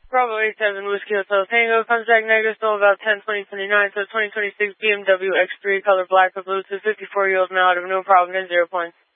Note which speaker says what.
Speaker 1: Bravo 87 Whiskey Hotel Tango, contact negative, still about 10-20-29, so 2026 BMW X3 color black with Bluetooth, 54-year-old male out of no problem and 0 points.